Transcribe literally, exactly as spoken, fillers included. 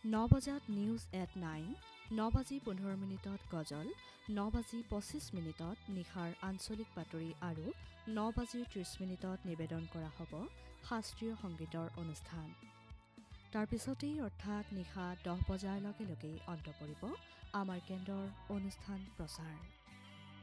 ন বজাত news at nine, ন বাজি পোন্ধৰ মিনিটত গজল, ন বাজি পঁচিছ মিনিটত নিশাৰ আঞ্চলিক বাতৰি আৰু ন বাজি ত্ৰিছ মিনিটত নিবেদন কৰা হ'ব শাস্ত্ৰীয় সংগীতৰ অনুষ্ঠান। তাৰ পিছতেই অৰ্থাৎ নিশা দহ বজাৰ লগে লগেই অন্ত পৰিব আমাৰ কেন্দ্ৰৰ অনুষ্ঠান প্ৰচাৰ।